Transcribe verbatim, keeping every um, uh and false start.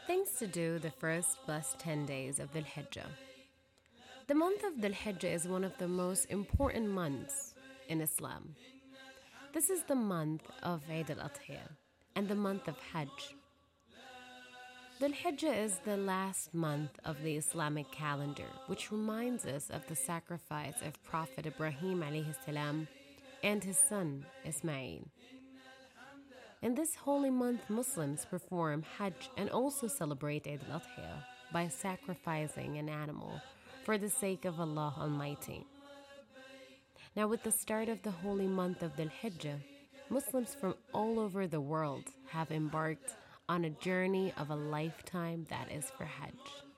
Things to do the first blessed ten days of Dhul Hijjah. The month of Dhul Hijjah is one of the most important months in Islam. This is the month of Eid al-Adha and the month of Hajj. Dhul Hijjah is the last month of the Islamic calendar, which reminds us of the sacrifice of Prophet Ibrahim alayhi salam and his son Ismail. In this holy month, Muslims perform Hajj and also celebrate Eid al-Adha by sacrificing an animal for the sake of Allah Almighty. Now, with the start of the holy month of Dhul Hijjah, Muslims from all over the world have embarked on a journey of a lifetime that is for Hajj.